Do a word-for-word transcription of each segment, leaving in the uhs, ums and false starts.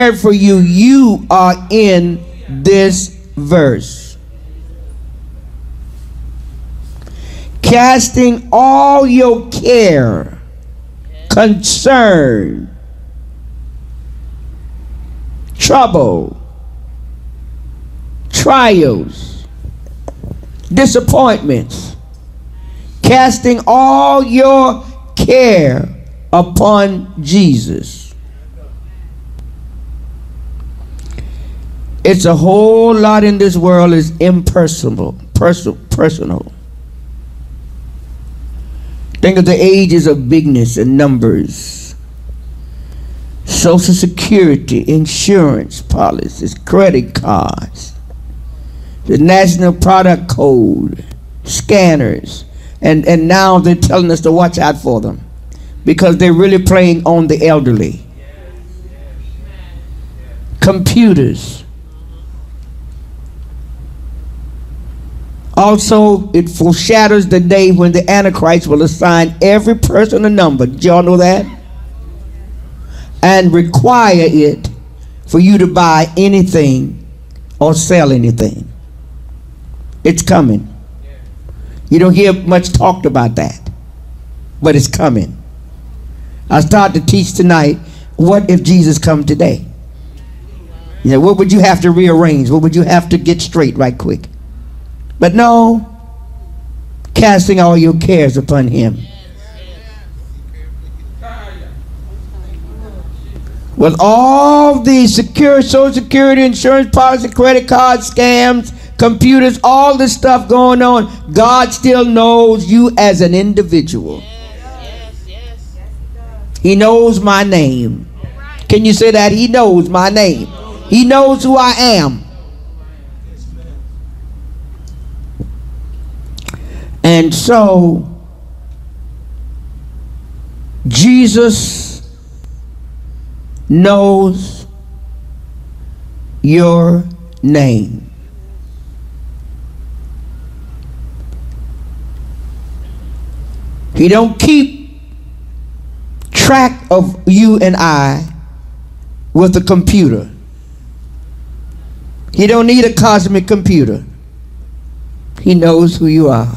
for you, you are in this verse. Casting all your care, concern, trouble, trials, disappointments, casting all your care upon Jesus. It's a whole lot in this world is impersonal, personal, personal. Think of the ages of bigness and numbers. Social Security, insurance policies, credit cards, the National Product Code, scanners, and, and now they're telling us to watch out for them because they're really playing on the elderly. Computers. Also, it foreshadows the day when the Antichrist will assign every person a number. Did y'all know that? And require it for you to buy anything or sell anything. It's coming. You don't hear much talked about that, but it's coming. I start to teach tonight, what if Jesus come today? You know, what would you have to rearrange? What would you have to get straight right quick? But no, casting all your cares upon him. With all the secure Social Security, insurance policy, credit cards, scams, computers, all this stuff going on, God still knows you as an individual. He knows my name. Can you say that? He knows my name. He knows who I am. And so, Jesus knows your name. He don't keep track of you and I with a computer. He don't need a cosmic computer. He knows who you are.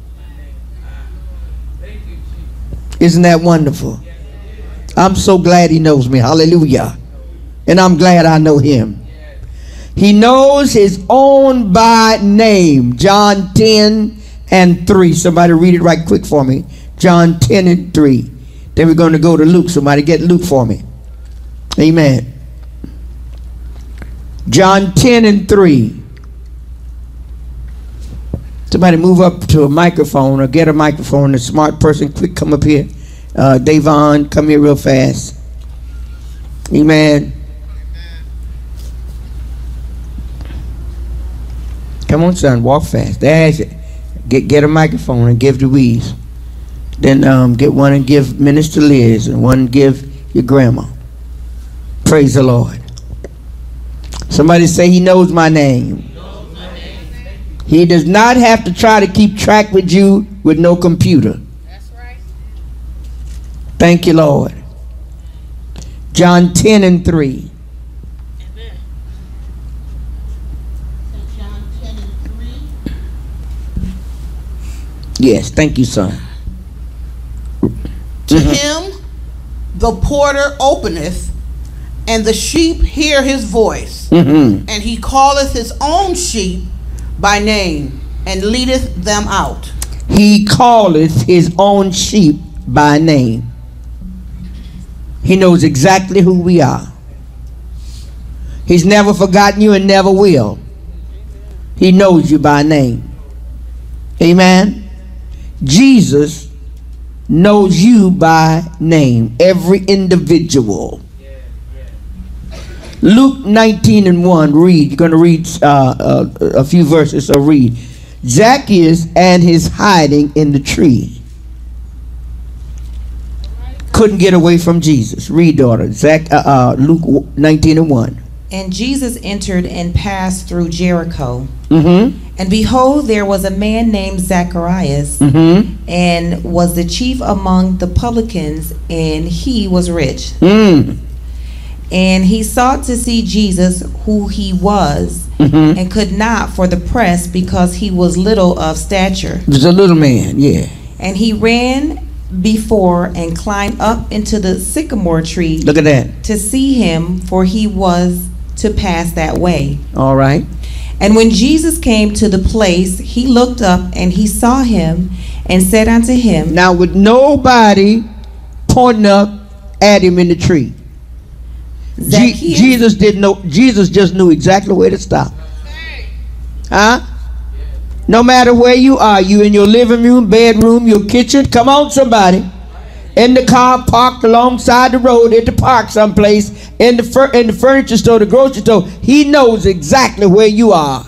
Isn't that wonderful? I'm so glad he knows me. Hallelujah. And I'm glad I know him. He knows his own by name. John ten and three. Somebody read it right quick for me. John ten and three. Then we're going to go to Luke. Somebody get Luke for me. Amen. John ten and three. Somebody move up to a microphone or get a microphone. A smart person, quick, come up here. Uh, Davon, come here real fast. Amen. Come on, son, walk fast. There's it. Get get a microphone and give Louise. Then um, get one and give Minister Liz, and one give your grandma. Praise the Lord. Somebody say, he knows my name. He does not have to try to keep track with you with no computer. That's right. Thank you, Lord. John ten and three. Amen. John ten and three. Yes, thank you, son. To him the porter openeth, and the sheep hear his voice. Mm-hmm. And he calleth his own sheep by name, and leadeth them out. He calleth his own sheep by name. He knows exactly who we are. He's never forgotten you and never will. He knows you by name. Amen. Jesus knows you by name. Every individual. Luke nineteen and one, read. You're going to read uh, uh, a few verses, so read. Zacchaeus and his hiding in the tree. Couldn't get away from Jesus. Read, daughter. Zac, uh, uh, Luke nineteen and one. And Jesus entered and passed through Jericho. Mm-hmm. And behold, there was a man named Zacharias, mm-hmm. and was the chief among the publicans, and he was rich. Mm. And he sought to see Jesus, who he was, Mm-hmm. and could not for the press, because he was little of stature. He was a little man, yeah. And he ran before and climbed up into the sycamore tree Look at that. to see him, for he was to pass that way. All right. And when Jesus came to the place, he looked up and he saw him and said unto him, Now, with nobody pointing up at him in the tree, Je- Zacchaeus, Jesus didn't know. Jesus just knew exactly where to stop. Huh? No matter where you are, you in your living room, bedroom, your kitchen. Come on, somebody. In the car, parked alongside the road, at the park someplace, in the fur- in the furniture store, the grocery store. He knows exactly where you are.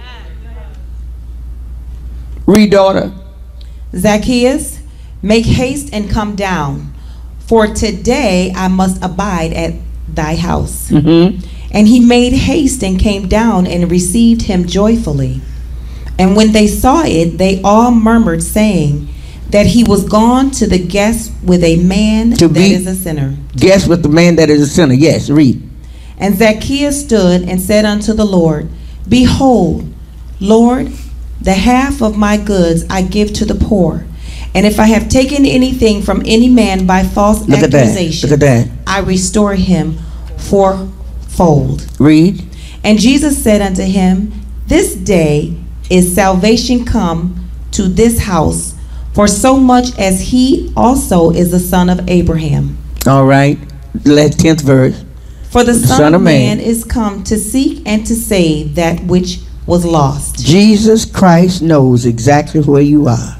Read, daughter. Zacchaeus, make haste and come down, for today I must abide at thy house. Mm-hmm. And he made haste and came down and received him joyfully. And when they saw it, they all murmured, saying that he was gone to the guest with a man To that be- is a sinner. Guess what the man that is a sinner. Yes, read. And Zacchaeus stood and said unto the Lord, Behold, Lord, the half of my goods I give to the poor. And if I have taken anything from any man by false Look at that. accusation, Look at that. I restore him fourfold. Read. And Jesus said unto him, This day is salvation come to this house, for so much as he also is the son of Abraham. All right. Last tenth verse. For the Son, of Man is come to seek and to save that which was lost. Jesus Christ knows exactly where you are.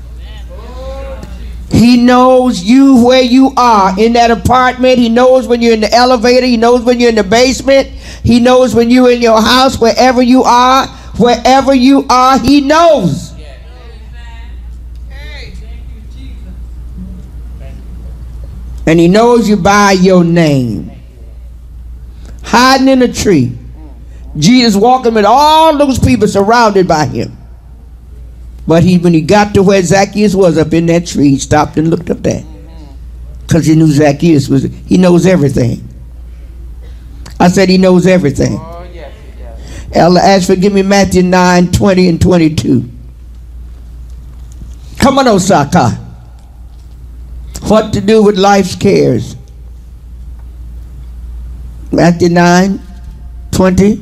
He knows you where you are in that apartment. He knows when you're in the elevator. He knows when you're in the basement. He knows when you're in your house, wherever you are. Wherever you are, he knows. And he knows you by your name. Hiding in a tree. Jesus walking with all those people surrounded by him. But he, when he got to where Zacchaeus was up in that tree, he stopped and looked up there. Because he knew Zacchaeus was, he knows everything. I said he knows everything. Oh, yes, he does. Ella asked for, give me Matthew nine, twenty and twenty-two. Come on, Osaka. What to do with life's cares? Matthew nine, twenty.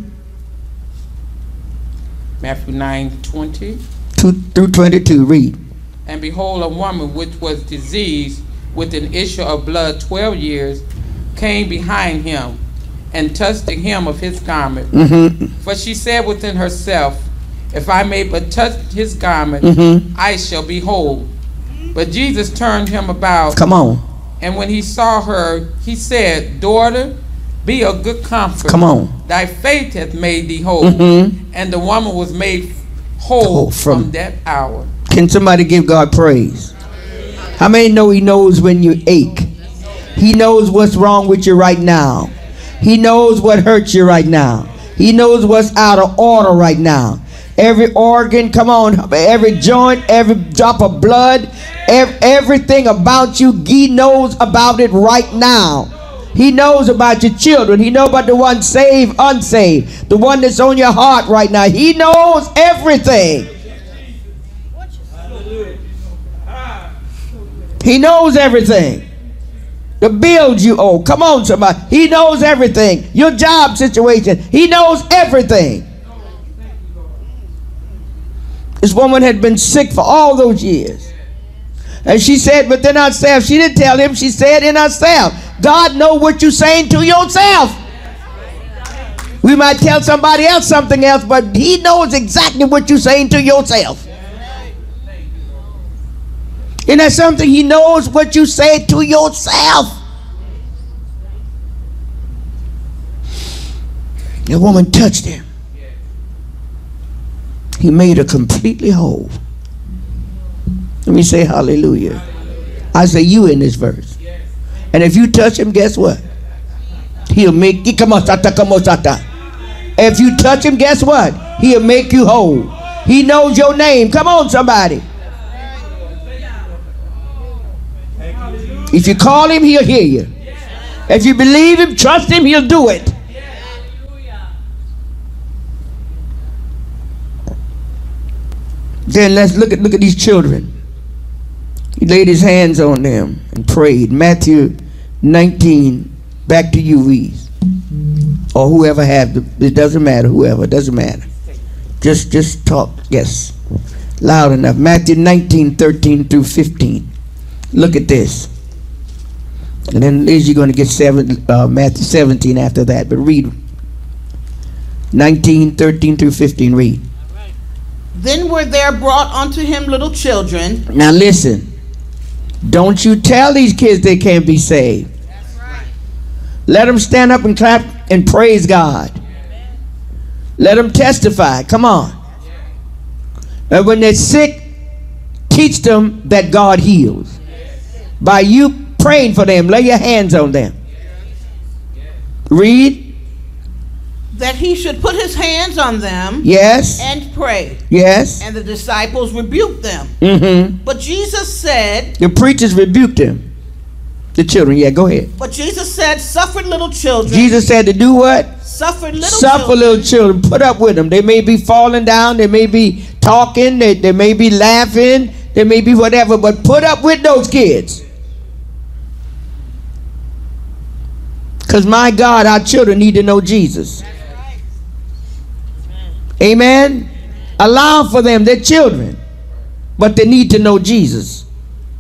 Matthew nine twenty. two through twenty-two. Read. And behold, a woman which was diseased with an issue of blood twelve years came behind him and touched the hem of his garment. Mm-hmm. For she said within herself, If I may but touch his garment, Mm-hmm. I shall be whole. But Jesus turned him about, Come on. and when he saw her, he said, Daughter, be of good comfort. Come on. Thy faith hath made thee whole. Mm-hmm. And the woman was made whole Whole from- from that hour. Can somebody give God praise? How many know he knows when you ache? He knows what's wrong with you right now. He knows what hurts you right now. He knows what's out of order right now. Every organ, come on, every joint, every drop of blood, ev- everything about you, he knows about it right now. He knows about your children. He knows about the one saved, unsaved, the one that's on your heart right now. He knows everything. He knows everything. The bills you owe. Come on, somebody. He knows everything. Your job situation. He knows everything. This woman had been sick for all those years. And she said within herself, she didn't tell him, she said in herself, God knows what you're saying to yourself. We might tell somebody else something else, but he knows exactly what you're saying to yourself. Isn't that something? He knows what you say to yourself. The woman touched him. He made her completely whole. Let me say hallelujah. I say you in this verse. And if you touch him, guess what? He'll make you, come on, tata, come on, tata. If you touch him, guess what? He'll make you whole. He knows your name. Come on, somebody. If you call him, he'll hear you. If you believe him, trust him, he'll do it. Then let's look at look at these children. He laid his hands on them and prayed. Matthew nineteen. Back to you, Reese. Or whoever have the, it doesn't matter, whoever, it doesn't matter. Just just talk, yes. Loud enough. Matthew nineteen, thirteen through fifteen. Look at this. And then at least you're going to get seven, uh, Matthew seventeen after that. But read nineteen, thirteen through fifteen. Read. Then were there brought unto him little children. Now listen. Don't you tell these kids they can't be saved. That's right. Let them stand up and clap and praise God. Amen. Let them testify. Come on. And when they're sick, teach them that God heals. By you praying for them, lay your hands on them. Read. That he should put his hands on them. Yes. And pray. Yes. And the disciples rebuked them. Mm-hmm. But Jesus said. The preachers rebuked them. The children. Yeah, go ahead. But Jesus said, suffer little children. Jesus said to do what? Suffer little Suffer children. little children. Put up with them. They may be falling down. They may be talking. They, they may be laughing. They may be whatever. But put up with those kids. Because my God, our children need to know Jesus. Amen. Allow for them, they're children, but they need to know Jesus.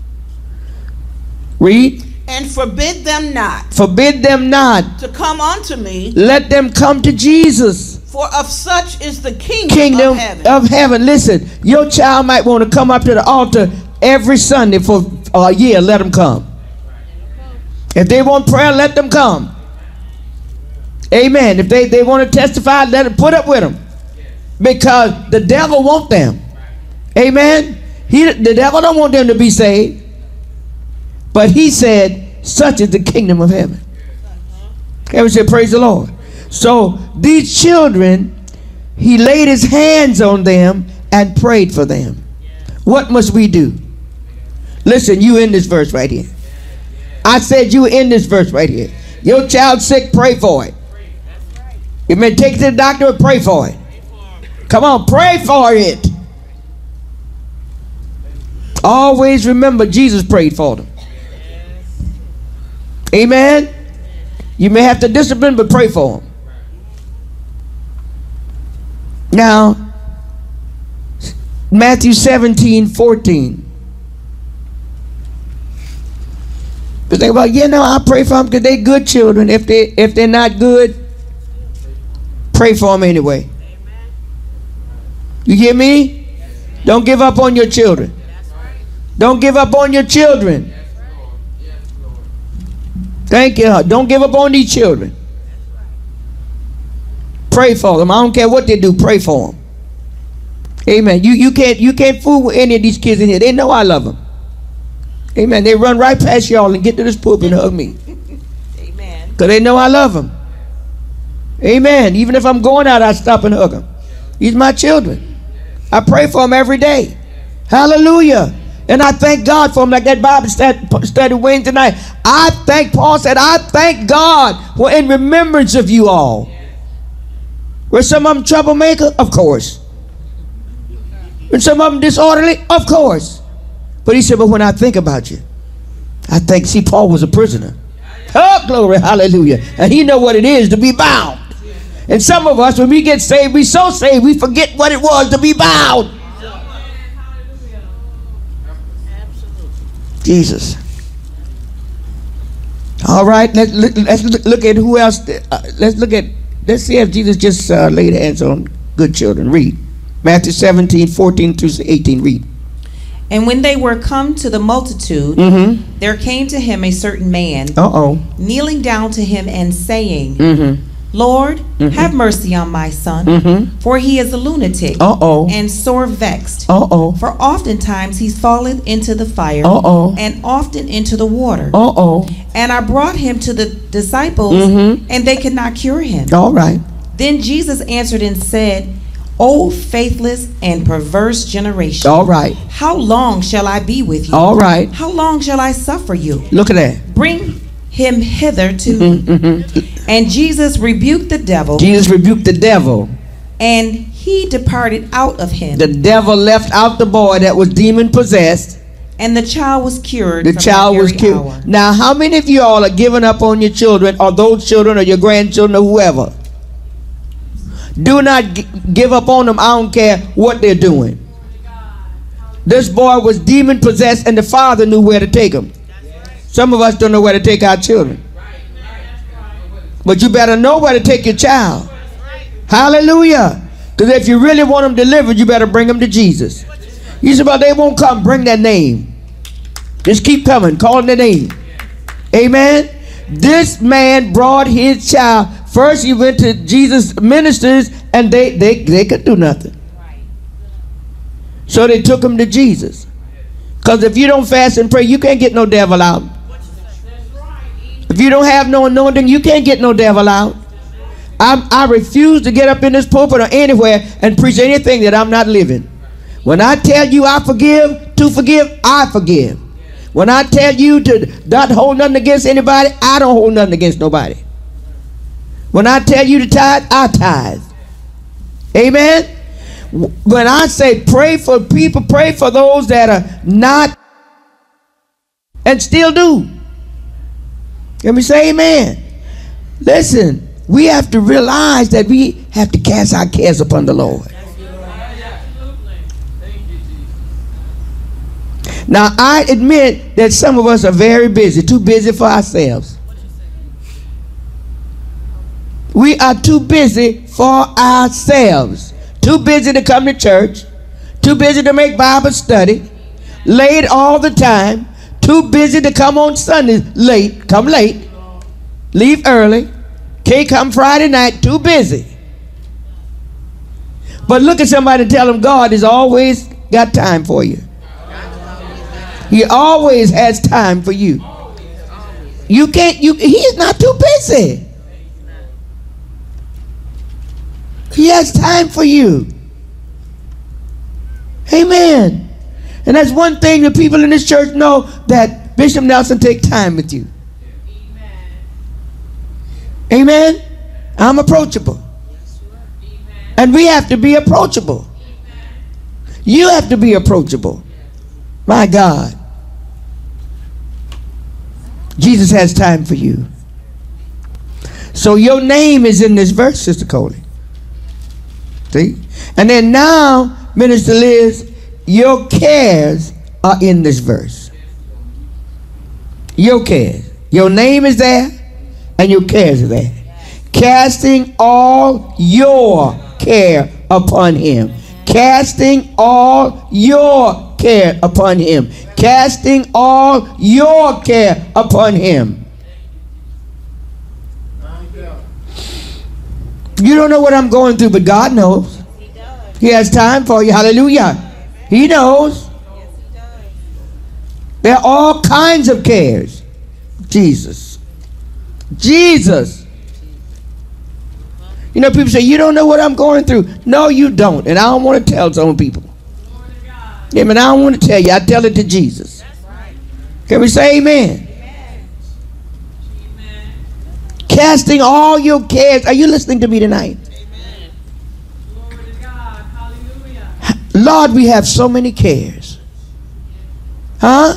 Read. And forbid them not. Forbid them not. To come unto me. Let them come to Jesus. For of such is the kingdom, Kingdom of heaven. of heaven. Listen, your child might want to come up to the altar every Sunday for a year. Let them come. If they want prayer, let them come. Amen. If they, they want to testify, let them put up with them. Because the devil wants them. Amen. He, the devil don't want them to be saved. But he said, such is the kingdom of heaven. Everyone say, praise the Lord. So these children, he laid his hands on them and prayed for them. What must we do? Listen, you in this verse right here. I said you in this verse right here. Your child sick, pray for it. You may take it to the doctor and pray for it. Come on, pray for it. Always remember Jesus prayed for them. Amen. You may have to discipline, but pray for them. Now, Matthew seventeen, fourteen. But think about, you know, I pray for them because they're good children. If they if they're not good, pray for them anyway. You hear me? Don't give up on your children. Don't give up on your children. Thank you. Don't give up on these children. Pray for them. I don't care what they do. Pray for them. Amen. You you can't you can't fool with any of these kids in here. They know I love them. Amen. They run right past y'all and get to this pulpit and hug me. Amen. Because they know I love them. Amen. Even if I'm going out, I stop and hug them. These are my children. I pray for them every day. Hallelujah. And I thank God for them, like that Bible study Wednesday night. I thank, Paul said, I thank God for in remembrance of you all. Were some of them troublemaker? Of course. And some of them disorderly? Of course. But he said, but when I think about you, I think, see, Paul was a prisoner. Oh, glory, hallelujah. And he know what it is to be bound. And some of us, when we get saved, we so saved, we forget what it was to be bound. Jesus. All right, let's look, let's look at who else. Uh, let's look at, let's see if Jesus just uh, laid hands on good children. Read. Matthew seventeen, fourteen through eighteen. Read. And when they were come to the multitude, mm-hmm. there came to him a certain man, uh-oh, kneeling down to him and saying, mm-hmm. Lord, mm-hmm. have mercy on my son, mm-hmm. for he is a lunatic uh-oh. and sore vexed. Uh-oh. For oftentimes he falleth into the fire uh-oh. and often into the water. Uh-oh. And I brought him to the disciples, mm-hmm. and they could not cure him. All right. Then Jesus answered and said, O faithless and perverse generation. All right. How long shall I be with you? All right. How long shall I suffer you? Look at that. Bring him hitherto. Mm-hmm, mm-hmm. And Jesus rebuked the devil, Jesus rebuked the devil. and he departed out of him. The devil left out the boy that was demon possessed. And the child was cured. The from child that was very killed. hour. Now, how many of you all are giving up on your children, or those children, or your grandchildren, or whoever? Do not g- give up on them. I don't care what they're doing. This boy was demon possessed, and the father knew where to take him. Some of us don't know where to take our children. But you better know where to take your child. Hallelujah. Because if you really want them delivered, you better bring them to Jesus. You say, but they won't come. Bring their name. Just keep coming. Call their name. Amen. This man brought his child. First he went to Jesus' ministers, and they, they, they could do nothing. So they took him to Jesus. Because if you don't fast and pray, you can't get no devil out. If you don't have no anointing, you can't get no devil out. I, I refuse to get up in this pulpit or anywhere and preach anything that I'm not living. When I tell you I forgive, to forgive, I forgive. When I tell you to not hold nothing against anybody, I don't hold nothing against nobody. When I tell you to tithe, I tithe. Amen? When I say pray for people, pray for those that are not and still do. Let me say amen. Listen, we have to realize that we have to cast our cares upon the Lord. Now, I admit that some of us are very busy, too busy for ourselves. We are too busy for ourselves. Too busy to come to church. Too busy to make Bible study. Late all the time. Too busy to come on Sundays late. Come late. Leave early. Can't come Friday night. Too busy. But look at somebody and tell them God has always got time for you. He always has time for you. You can't, you, he's not too busy. He has time for you. Amen. And that's one thing the people in this church know, that Bishop Nelson takes time with you. Amen. I'm approachable. And we have to be approachable. You have to be approachable. My God. Jesus has time for you. So your name is in this verse, Sister Coley. See? And then now, Minister Liz, your cares are in this verse. Your cares. Your name is there, and your cares are there. Casting all your care upon him. Casting all your care upon him. Casting all your care upon him. You don't know what I'm going through, but God knows. He has time for you. Hallelujah. He knows. There are all kinds of cares. Jesus. Jesus. You know, people say, you don't know what I'm going through. No, you don't. And I don't want to tell some people. Yeah, but I don't want to tell you. I tell it to Jesus. Can we say amen? Amen. Casting all your cares. Are you listening to me tonight? Amen. Glory to God. Hallelujah. Lord, we have so many cares. Huh?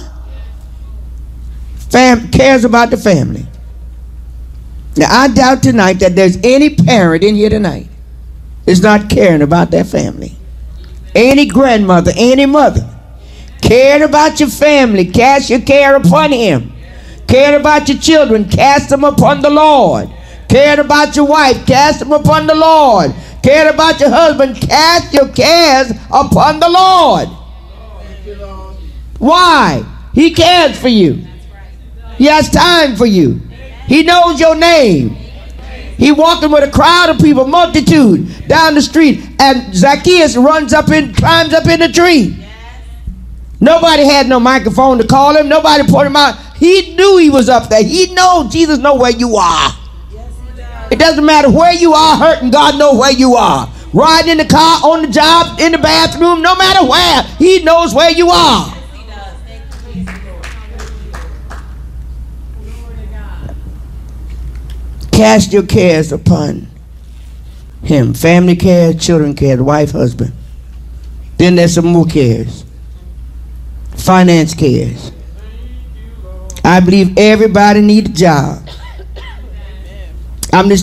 Fam cares about the family. Now, I doubt tonight that there's any parent in here tonight that's not caring about their family. Any grandmother, any mother, caring about your family, cast your care upon him. Caring about your children, cast them upon the Lord. Caring about your wife, cast them upon the Lord. Caring about your husband, cast your cares upon the Lord. Why? He cares for you. He has time for you. He knows your name. He walking with a crowd of people, multitude, down the street, and Zacchaeus runs up in, climbs up in the tree. Nobody had no microphone to call him. Nobody put him out. He knew he was up there. He knows Jesus knows where you are. It doesn't matter where you are hurting. God knows where you are. Riding in the car, on the job, in the bathroom, no matter where, he knows where you are. Cast your cares upon him. Family care, children care, wife, husband. Then there's some more cares. Finance cares. I believe everybody needs a job. I'm just